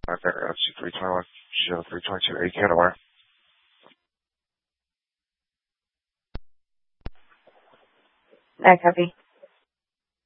Okay, that's 321, show 322, 8 Canaware. I copy.